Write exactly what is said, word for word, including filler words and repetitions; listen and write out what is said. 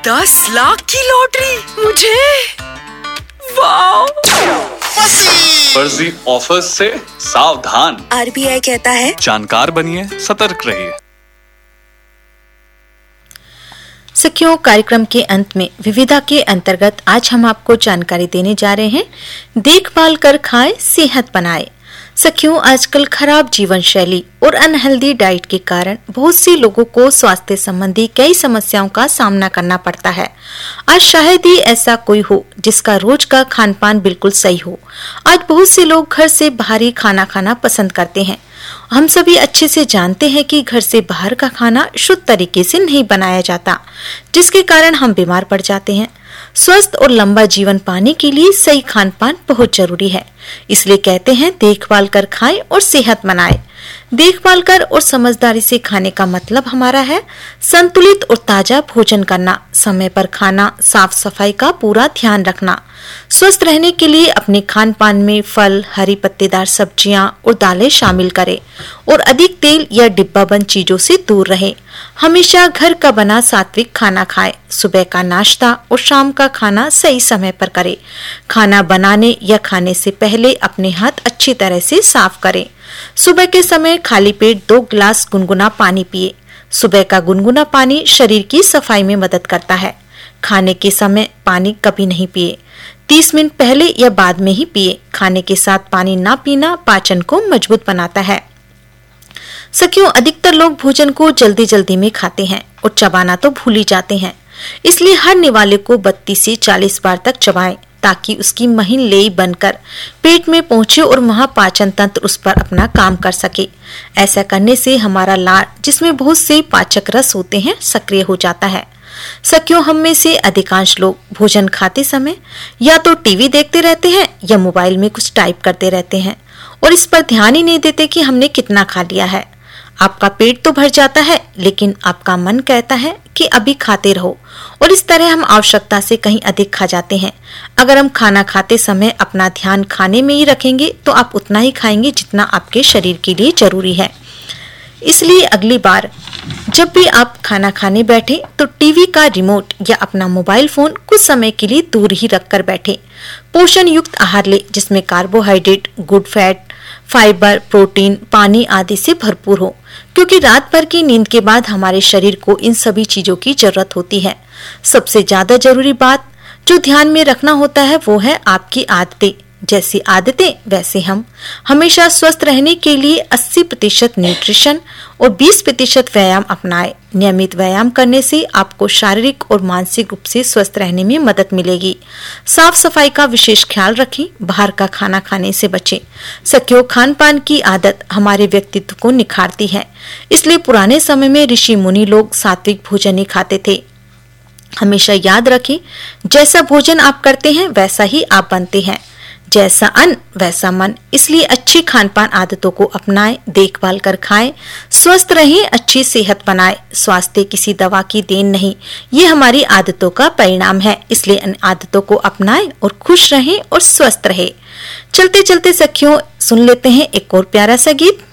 दस लाख की लॉटरी मुझे। वाओ! फर्जी ऑफर्स से सावधान। आरबीआई कहता है जानकार बनिए, सतर्क रहिए। सखियों, कार्यक्रम के अंत में विविधा के अंतर्गत आज हम आपको जानकारी देने जा रहे हैं। देखभाल कर खाएं, सेहत बनाए। सखियों, आजकल खराब जीवन शैली और अनहेल्दी डाइट के कारण बहुत से लोगों को स्वास्थ्य संबंधी कई समस्याओं का सामना करना पड़ता है। आज शायद ही ऐसा कोई हो जिसका रोज का खान पान बिल्कुल सही हो। आज बहुत से लोग घर से बाहरी खाना खाना पसंद करते हैं। हम सभी अच्छे से जानते हैं कि घर से बाहर का खाना शुद्ध तरीके से नहीं बनाया जाता, जिसके कारण हम बीमार पड़ जाते हैं। स्वस्थ और लंबा जीवन पाने के लिए सही खान पान बहुत जरूरी है। इसलिए कहते हैं देखभाल कर खाएं और सेहत बनाएं। देखभाल कर और समझदारी से खाने का मतलब हमारा है संतुलित और ताजा भोजन करना, समय पर खाना, साफ सफाई का पूरा ध्यान रखना। स्वस्थ रहने के लिए अपने खान पान में फल, हरी पत्तेदार सब्जियां और दालें शामिल करें और अधिक तेल या डिब्बाबंद चीजों से दूर रहें। हमेशा घर का बना सात्विक खाना खाएं। सुबह का नाश्ता और शाम का खाना सही समय पर करें। खाना बनाने या खाने से पहले अपने हाथ अच्छी तरह से साफ करें। सुबह के समय खाली पेट दो गिलास गुनगुना पानी पिए। सुबह का गुनगुना पानी शरीर की सफाई में मदद करता है। खाने के समय पानी कभी नहीं पिए। तीस मिनट पहले या बाद में ही पिए। खाने के साथ पानी ना पीना पाचन को मजबूत बनाता है। सखियों, अधिकतर लोग भोजन को जल्दी जल्दी में खाते हैं और चबाना तो भूल ही जाते हैं। इसलिए हर निवाले को बत्तीस से चालीस बार तक चबाएं ताकि उसकी महीन लेई बनकर पेट में पहुंचे और वहां पाचन तंत्र उस पर अपना काम कर सके। ऐसा करने से हमारा लार, जिसमें बहुत से पाचक रस होते हैं, सक्रिय हो जाता है। सखियों, हम में से अधिकांश लोग भोजन खाते समय या तो टीवी देखते रहते हैं या मोबाइल में कुछ टाइप करते रहते हैं और इस पर ध्यान ही नहीं देते कि हमने कितना खा लिया है। आपका पेट तो भर जाता है, लेकिन आपका मन कहता है कि अभी खाते रहो और इस तरह हम आवश्यकता से कहीं अधिक खा जाते हैं। अगर हम खाना खाते समय अपना ध्यान खाने में ही रखेंगे तो आप उतना ही खाएंगे जितना आपके शरीर के लिए जरूरी है। इसलिए अगली बार जब भी आप खाना खाने बैठे तो टीवी का रिमोट या अपना मोबाइल फोन कुछ समय के लिए दूर ही रखकर बैठे। पोषण युक्त आहार ले जिसमें carbohydrate, good fat, fibre, protein, पानी आदि से भरपूर हो, क्योंकि रात भर की नींद के बाद हमारे शरीर को इन सभी चीजों की जरूरत होती है। सबसे ज्यादा जरूरी बात जो ध्यान में रखना होता है वो है आपकी आदतें। जैसी आदतें वैसे हम। हमेशा स्वस्थ रहने के लिए अस्सी प्रतिशत न्यूट्रिशन और बीस प्रतिशत व्यायाम अपनाएं। नियमित व्यायाम करने से आपको शारीरिक और मानसिक रूप से स्वस्थ रहने में मदद मिलेगी। साफ सफाई का विशेष ख्याल रखें। बाहर का खाना खाने से बचें। सखियों, खान पान की आदत हमारे व्यक्तित्व को निखारती है। इसलिए पुराने समय में ऋषि मुनि लोग सात्विक भोजन ही खाते थे। हमेशा याद रखें, जैसा भोजन आप करते हैं वैसा ही आप बनते हैं। जैसा अन्न वैसा मन। इसलिए अच्छी खान पान आदतों को अपनाएं, देखभाल कर खाएं, स्वस्थ रहें, अच्छी सेहत बनाएं। स्वास्थ्य किसी दवा की देन नहीं, ये हमारी आदतों का परिणाम है। इसलिए इन आदतों को अपनाएं और खुश रहें और स्वस्थ रहें। चलते चलते सखियों, सुन लेते हैं एक और प्यारा सा गीत।